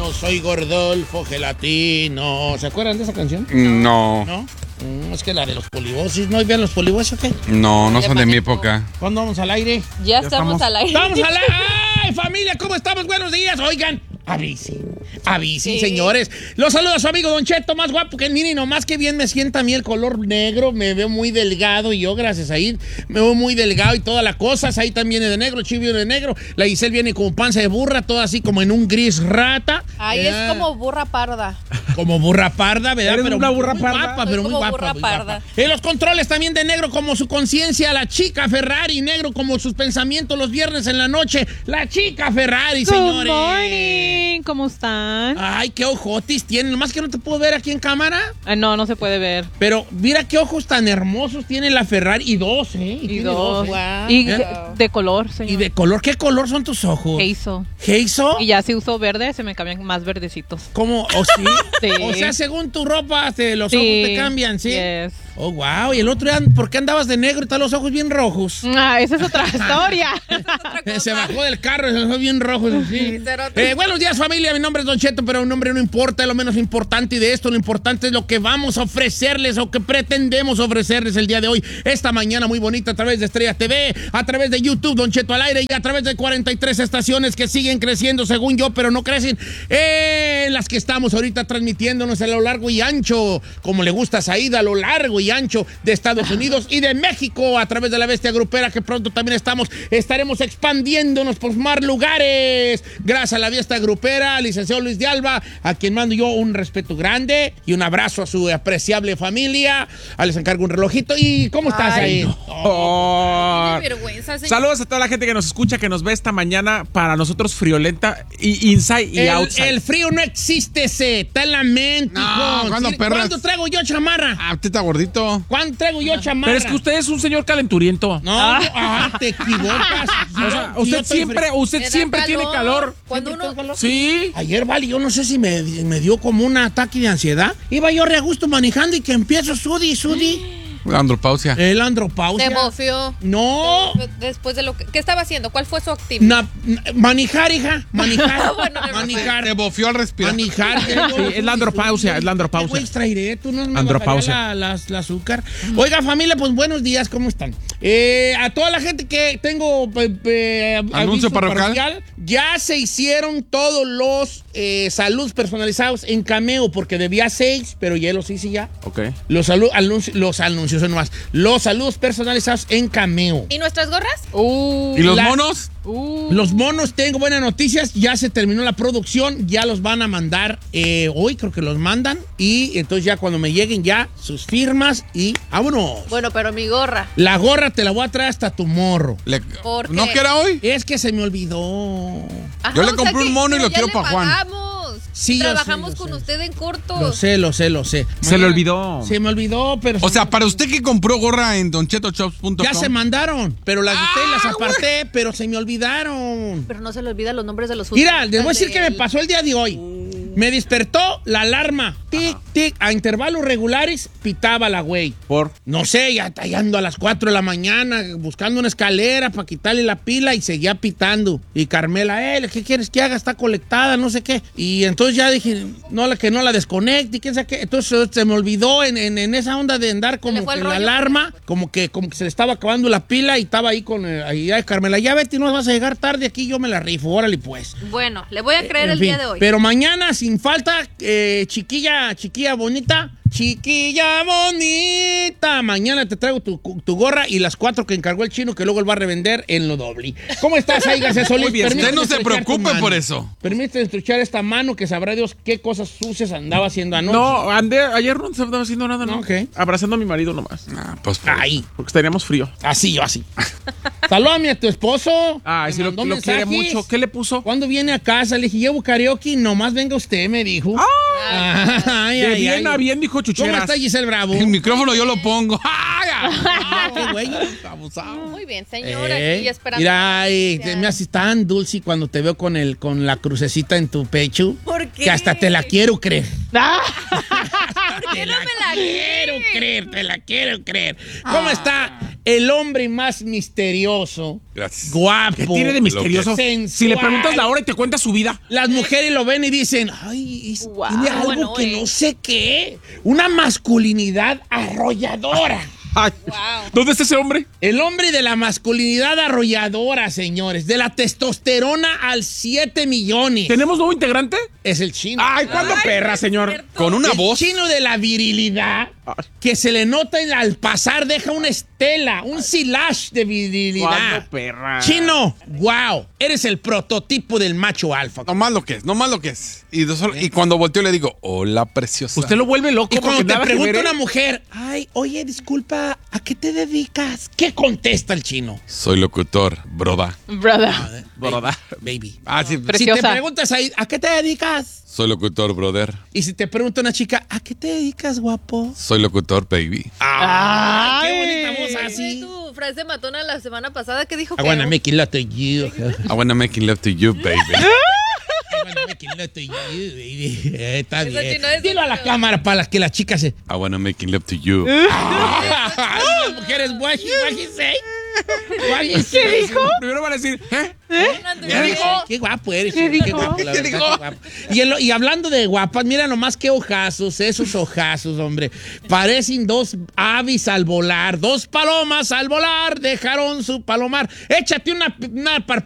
soy Gordolfo Gelatino. ¿Se acuerdan de esa canción? No. ¿No? Es que la de los polivosis. ¿No vean los polivosis o qué? No son de mi época. ¿Cuándo vamos al aire? Ya estamos al aire. ¡Estamos al aire! ¡Ay, familia! ¿Cómo estamos? Buenos días. Oigan, avisen, señores. Los saluda su amigo Don Cheto, más guapo que el mini. Nomás que bien me sienta a mí el color negro. Me veo muy delgado y yo, gracias a ir, me veo muy delgado y todas las cosas. Ahí también viene de negro, Chivo viene de negro. La Giselle viene como panza de burra, toda así como en un gris rata. Ahí es como burra parda. Como burra parda, ¿verdad? ¿Eres Pero una burra muy parda? guapa, pero muy como guapa. burra muy parda. guapa. En los controles también de negro como su conciencia, la chica Ferrari, negro como sus pensamientos los viernes en la noche. La chica Ferrari, señores. Good morning, ¿cómo están? Ay, qué ojotis tienen. Nomás que no te puedo ver aquí en cámara. No se puede ver. Pero mira qué ojos tan hermosos tiene la Ferrari. Y dos, ¿eh? Y tiene dos. Wow. Y de color, señor. Y de color. ¿Qué color son tus ojos? Hazel. ¿Hazel? Y ya si uso verde, se me cambian más verdecitos. ¿Cómo? ¿O sí? Sí. O sea, según tu ropa, los Sí. ojos te cambian, ¿sí? Yes. Oh, wow. Y el otro día, ¿por qué andabas de negro y están los ojos bien rojos? Esa es otra historia. Se bajó del carro y se dejó bien rojos. Sí. Buenos días, familia. Mi nombre es Don Cheto, pero un nombre no importa. Es lo menos importante. Y de esto, lo importante es lo que vamos a ofrecerles o que pretendemos ofrecerles el día de hoy. Esta mañana muy bonita a través de Estrella TV, a través de YouTube, Don Cheto al aire, y a través de 43 estaciones que siguen creciendo, según yo, pero no crecen. Las que estamos ahorita transmitiéndonos a lo largo y ancho, como le gusta a Saída, a lo largo y ancho de Estados Unidos y de México, a través de la Bestia Grupera, que pronto también estaremos expandiéndonos por más lugares. Gracias a la Bestia Grupera, al licenciado Luis de Alba, a quien mando yo un respeto grande y un abrazo a su apreciable familia. Les encargo un relojito. ¿Y cómo estás ahí? Qué vergüenza, señor. Saludos a toda la gente que nos escucha, que nos ve esta mañana. Para nosotros friolenta, y inside y outside. El frío no existe, está en la mente. No, ¿cuándo, perras? ¿Cuándo traigo yo chamarra? Usted está gordito. ¿Cuándo traigo yo chamarra? Pero es que usted es un señor calenturiento. No, te equivocas. O sea, usted siempre tiene calor. Cuando uno... Sí. Ayer, vale, yo no sé si me dio como un ataque de ansiedad. Iba yo re a gusto manejando y que empiezo sudi. La andropausia. El andropausia. Se bofió. No. Después de lo que... ¿Qué estaba haciendo? ¿Cuál fue su actividad? Manejar, hija. Manejar. Bueno, manejar. Te bofió al respirar. Manejar. Sí, es la andropausia, es la andropausia. Güey, extraeré, tú no me Andropausia. bajarías la azúcar. Oiga, familia, pues buenos días, ¿cómo están? A toda la gente que tengo Anuncio aviso parroquial. Ya se hicieron todos los saludos personalizados en Cameo, porque debía 6, pero ya los hice ya. Ok. Los anuncios son más. Los saludos personalizados en Cameo. ¿Y nuestras gorras? ¿Y los monos? Los monos, tengo buenas noticias. Ya se terminó la producción. Ya los van a mandar hoy, creo que los mandan. Y entonces ya cuando me lleguen ya sus firmas y vámonos. Bueno, pero mi gorra. La gorra te la voy a traer hasta tu morro. ¿Por qué? ¿No que era hoy? Es que se me olvidó. Ajá, Yo le compré un mono y lo quiero para pa' Juan. Sí, Trabajamos yo sé, con lo sé. usted en corto. Lo sé. Se le olvidó. Se me olvidó, pero... O sea, para usted que compró gorra en donchetochops.com. ya se mandaron, pero las de ustedes las aparté, pero se me olvidaron. Pero no se le olvidan los nombres de los Mira, les voy a decir que me pasó el día de hoy. Me despertó la alarma. Tic, tic. A intervalos regulares pitaba la güey. ¿Por? No sé, ya ando a las 4 de la mañana buscando una escalera para quitarle la pila y seguía pitando. Y Carmela, ¿qué quieres que haga? Está colectada, no sé qué. Y entonces ya dije, que no la desconecte y quién sabe qué. Entonces se me olvidó en esa onda de andar como fue que el la rollo? alarma, como que se le estaba acabando la pila y estaba ahí con ahí, Carmela, ya vete, no vas a llegar tarde aquí, yo me la rifo, órale pues. Bueno, le voy a creer En el fin, día de hoy. Pero mañana, sin falta, chiquilla bonita. Chiquilla bonita. Mañana te traigo tu gorra y las 4 que encargó el chino, que luego él va a revender en lo doble. ¿Cómo estás ahí, García Solís? Muy bien, usted no se Permíteme preocupe estrechar tu por mano. eso. Permíteme estruchar esta mano que sabrá Dios qué cosas sucias andaba haciendo anoche. No, ayer no se estaba haciendo nada, ¿no? Ok. Abrazando a mi marido nomás. Pues Ahí. Porque estaríamos frío. Así, yo así. Salúdame a tu esposo. Ay, Me si lo mandó quiere mensajes. mucho. ¿Qué le puso? ¿Cuándo viene a casa? Le dije, llevo karaoke, nomás venga usted, me dijo. Ay, De bien a bien, dijo ¿Cómo Chucheras. está Giselle Bravo? El micrófono yo lo pongo. Qué güey. Abusado. Muy bien, señora. Aquí esperando. Mira, me haces tan dulce cuando te veo con la crucecita en tu pecho. ¿Por qué? Que hasta te la quiero creer. ¿Por qué no me la Te la quiero creer. ¿Cómo está el hombre más misterioso, Gracias. guapo, ¿Qué tiene de misterioso? sensual. Si le preguntas la hora y te cuenta su vida. Las mujeres lo ven y dicen, ay, Wow. tiene algo Bueno, que no sé qué. Una masculinidad arrolladora. Ay, Wow. ¿dónde está ese hombre? El hombre de la masculinidad arrolladora, señores. De la testosterona al 7 millones. ¿Tenemos nuevo integrante? Es el chino. Ay, ¿cuándo perra, señor? cierto. Con una el voz. chino de la virilidad que se le nota al pasar, deja una estela, un silage de virilidad. ¿Cuándo perra? Chino, wow, eres el prototipo del macho alfa. No más lo que es. Y cuando volteo le digo, hola, preciosa. Usted lo vuelve loco Y cuando porque te nada que pregunta ver, una mujer, ay, oye, disculpa, ¿a qué te dedicas? ¿Qué contesta el chino? Soy locutor, broda. Brother. Broda. Baby. Ah, sí. Si te Preciosa. preguntas ahí, ¿a qué te dedicas? Soy locutor, brother. Y si te pregunta una chica, ¿a qué te dedicas, guapo? Soy locutor, baby. ¡Ay, qué Ay. bonita voz así! Tu frase matona la semana pasada que dijo I wanna make love to you. I wanna make love to you, baby. I wanna make love to you, baby. Está Eso bien. chino es Dilo a la bonito. cámara para que la chica se... I wanna make love to you. Las mujeres, what he say? ¿Qué dijo? Primero van a decir, ¿eh? ¿Qué dijo? Qué guapo eres. ¿Qué Qué dijo? guapo, la verdad, qué guapo. Y hablando de guapas, mira nomás qué ojazos, esos ojazos, hombre. Parecen dos aves al volar, dos palomas al volar, dejaron su palomar. Échate una